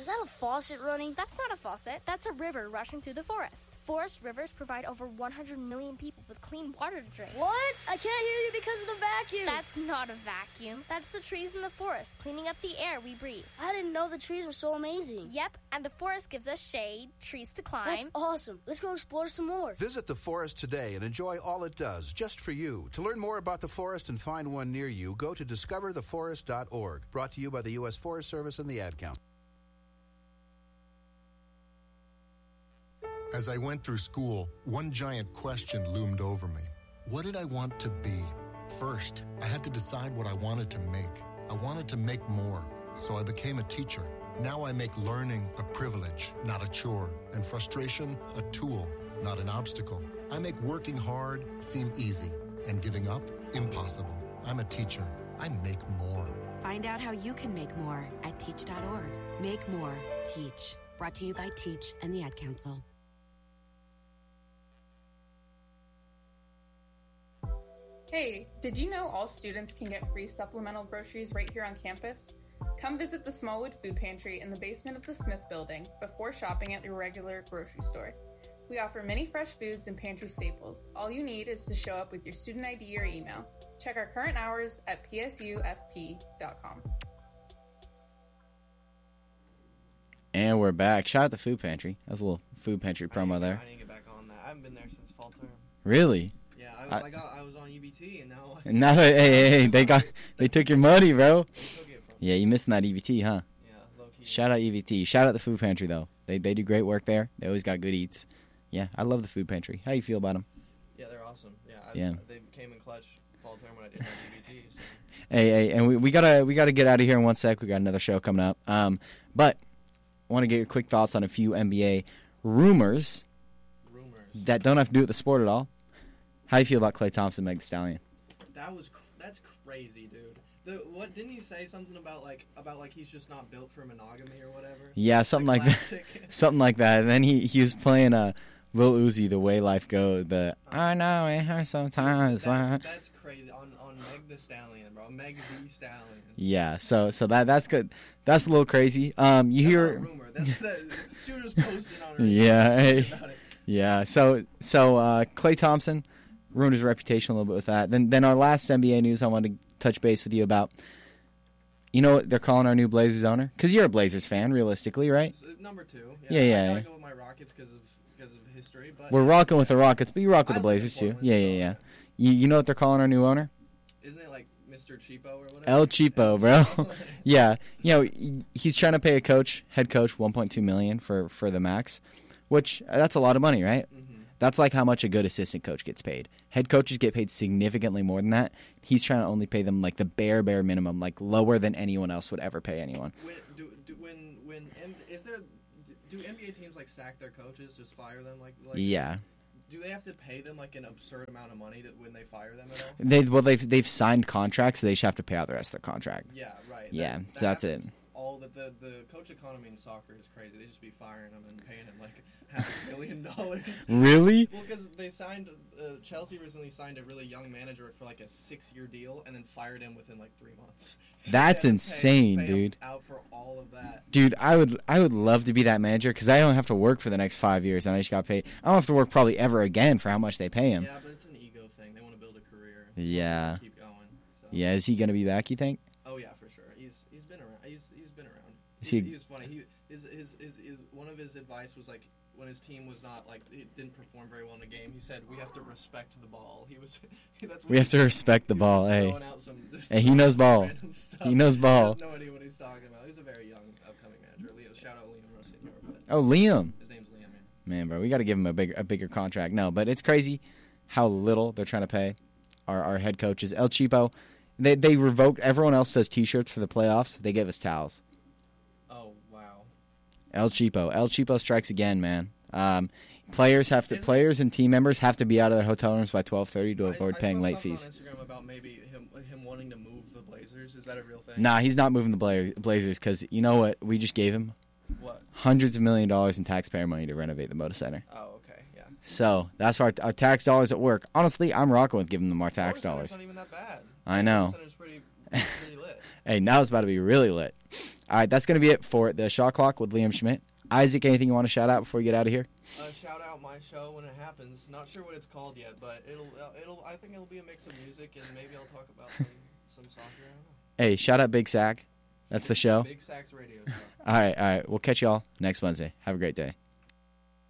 Is that a faucet running? That's not a faucet. That's a river rushing through the forest. Forest rivers provide over 100 million people with clean water to drink. What? I can't hear you because of the vacuum. That's not a vacuum. That's the trees in the forest, cleaning up the air we breathe. I didn't know the trees were so amazing. Yep, and the forest gives us shade, trees to climb. That's awesome. Let's go explore some more. Visit the forest today and enjoy all it does, just for you. To learn more about the forest and find one near you, go to discovertheforest.org. Brought to you by the U.S. Forest Service and the Ad Council. As I went through school, one giant question loomed over me. What did I want to be? First, I had to decide what I wanted to make. I wanted to make more, so I became a teacher. Now I make learning a privilege, not a chore, and frustration a tool, not an obstacle. I make working hard seem easy, and giving up impossible. I'm a teacher. I make more. Find out how you can make more at teach.org. Make more. Teach. Brought to you by Teach and the Ad Council. Hey, did you know all students can get free supplemental groceries right here on campus? Come visit the Smallwood Food Pantry in the basement of the Smith Building before shopping at your regular grocery store. We offer many fresh foods and pantry staples. All you need is to show up with your student ID or email. Check our current hours at psufp.com. And we're back. Shout out to Food Pantry. That was a little Food Pantry promo there. I need to get back on that. I haven't been there since fall term. Really? Yeah, I was on UBT, and now And now, hey, they took your money, bro. Yeah, you missing that EBT, huh? Yeah, low-key. Shout out EBT. Shout out the Food Pantry, though. They do great work there. They always got good eats. Yeah, I love the Food Pantry. How you feel about them? Yeah, they're awesome. Yeah. They came in clutch fall term when I didn't have EBT. So. Hey, and we gotta get out of here in one sec. We got another show coming up. But I want to get your quick thoughts on a few NBA rumors that don't have to do with the sport at all. How do you feel about Klay Thompson, Meg Thee Stallion? That's crazy, dude. What didn't he say something about he's just not built for monogamy or whatever? Yeah, something like that. Something like that. And then he was playing Lil Uzi, The Way Life Goes. I know it hurts sometimes. That's crazy on Meg Thee Stallion, bro. Meg Thee Stallion. Yeah, so that's good. That's a little crazy. You hear? Not a rumor. She was posted on her. Yeah. Hey. Yeah. So Klay Thompson ruined his reputation a little bit with that. Then our last NBA news I wanted to touch base with you about. You know what they're calling our new Blazers owner? Because you're a Blazers fan, realistically, right? Number 2. Yeah. I gotta go with my Rockets because of history. But we're rocking with the Rockets, but you rock with the Blazers too. Yeah. You know what they're calling our new owner? Isn't it like Mr. Cheapo or whatever? El Cheapo, bro. Yeah. You know, he's trying to pay head coach, $1.2 million for the max, which that's a lot of money, right? Mm-hmm. That's like how much a good assistant coach gets paid. Head coaches get paid significantly more than that. He's trying to only pay them like the bare minimum, like lower than anyone else would ever pay anyone. Do NBA teams like sack their coaches, just fire them like? Yeah. Do they have to pay them like an absurd amount of money when they fire them at all? They've signed contracts, so they should have to pay out the rest of their contract. Yeah, right. Yeah, so that's it. All the coach economy in soccer is crazy. They just be firing them and paying them like $500 million. Really? Well, because they signed Chelsea recently signed a really young manager for like a 6-year deal and then fired him within like 3 months. So that's insane, pay dude. Out for all of that. Dude, I would love to be that manager because I don't have to work for the next 5 years and I just got paid. I don't have to work probably ever again for how much they pay him. Yeah, but it's an ego thing. They want to build a career. Yeah. Keep going. So. Yeah, is he gonna be back? You think? Oh yeah, for sure. He's been around. He's been around. He was funny. His one of his advice was like when his team was not like it didn't perform very well in a game. He said we have to respect the ball. We have to respect the ball. Hey, he knows ball. He knows ball. He has no idea what he's talking about. He's a very young upcoming manager. Shout out Liam Russ Senior. Oh, Liam. His name's Liam. Man, bro, we got to give him a bigger contract. No, but it's crazy how little they're trying to pay our head coaches. El Cheapo. They revoked. Everyone else does T-shirts for the playoffs. They gave us towels. Oh wow. El Cheapo strikes again, man. Players and team members have to be out of their hotel rooms by 12:30 to avoid paying late fees. I saw something on Instagram about maybe him wanting to move the Blazers. Is that a real thing? Nah, he's not moving the Blazers because you know what? We just gave him what? Hundreds of $1 million in taxpayer money to renovate the Moda Center. Oh, okay, yeah. So that's why our tax dollars at work. Honestly, I'm rocking with giving them our tax dollars. It's not even that bad. I know. The Moda Center's pretty lit. Hey, now it's about to be really lit. All right, that's going to be it for the Shot Clock with Liam Schmidt. Isaac, anything you want to shout out before we get out of here? Shout out my show when it happens. Not sure what it's called yet, but I think it'll be a mix of music and maybe I'll talk about some soccer. I don't know. Hey, shout out Big Sack. That's the show. Big Sack's radio show. All right. We'll catch y'all next Wednesday. Have a great day.